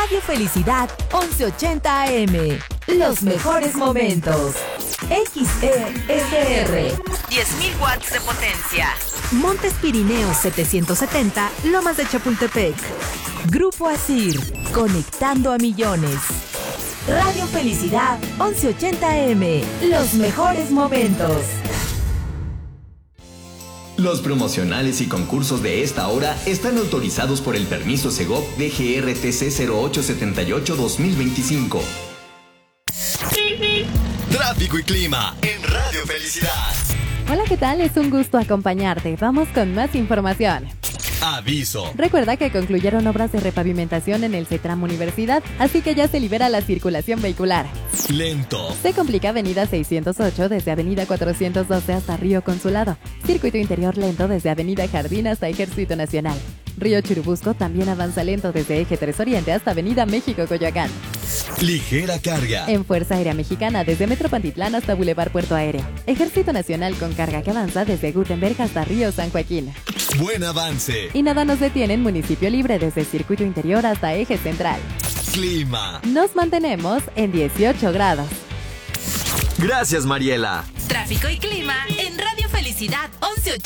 Radio Felicidad 1180 AM. Los mejores momentos. XESR. 10.000 watts de potencia. Montes Pirineos 770, Lomas de Chapultepec. Grupo Asir, conectando a millones. Radio Felicidad 1180 AM. Los mejores momentos. Los promocionales y concursos de esta hora están autorizados por el permiso Segov DGRTC 0878-2025. Tráfico y clima en Radio Felicidad. Hola, ¿qué tal? Es un gusto acompañarte. Vamos con más información. Aviso. Recuerda que concluyeron obras de repavimentación en el CETRAM Universidad, así que ya se libera la circulación vehicular. Lento. Se complica Avenida 608 desde Avenida 412 hasta Río Consulado. Circuito interior lento desde Avenida Jardín hasta Ejército Nacional. Río Churubusco también avanza lento desde Eje 3 Oriente hasta Avenida México-Coyoacán. Ligera carga. En Fuerza Aérea Mexicana desde Metro Pantitlán hasta Boulevard Puerto Aéreo. Ejército Nacional con carga que avanza desde Gutenberg hasta Río San Joaquín. Buen avance. Y nada nos detiene en Municipio Libre desde Circuito Interior hasta Eje Central. Clima. Nos mantenemos en 18 grados. Gracias, Mariela. Tráfico y clima en Radio Felicidad 1180.